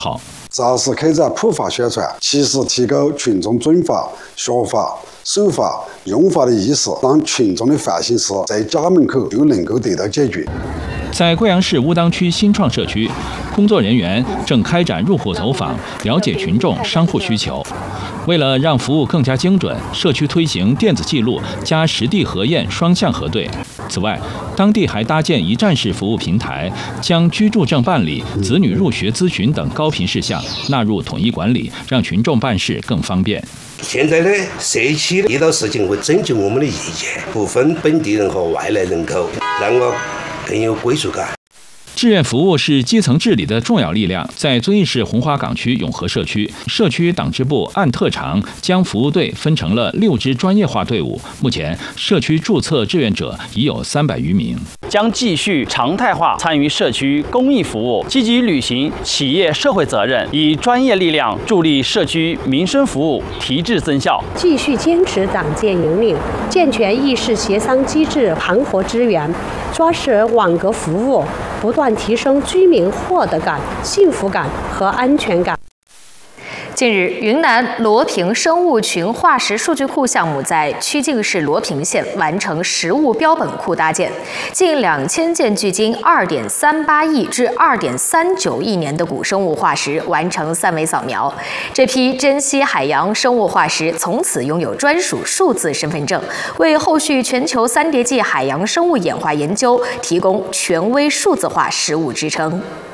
好。 肇事可在普法宣传，及时提高群众准法、学法、守法、用法的意识，让群众的烦心事在家门口就能够得到解决。 在贵阳市乌当区新创社区，工作人员正开展入户走访，了解群众商户需求。为了让服务更加精准，社区推行电子记录加实地核验双向核对。此外，当地还搭建一站式服务平台，将居住证办理、子女入学咨询等高频事项纳入统一管理，让群众办事更方便。 现在呢，社区遇到事情会征求我们的意见，不分本地人和外来人口，让我更有归属感。 志愿服务是基层治理的重要力量。在遵义市红花岗区永和社区，社区党支部按特长将服务队分成了6支专业化队伍。目前，社区注册志愿者已有300余名。 将继续常态化参与社区公益服务，积极履行企业社会责任，以专业力量助力社区民生服务提质增效。 继续坚持党建引领，健全议事协商机制盘活支援，抓实网格服务，不断提升居民获得感、幸福感和安全感。 近日，云南罗平生物群化石数据库项目在曲靖市罗平县完成实物标本库搭建，近2000件距今2.38亿至2.39亿年的古生物化石完成3维扫描。这批珍稀海洋生物化石从此拥有专属数字身份证，为后续全球3叠纪海洋生物演化研究提供权威数字化实物支撑。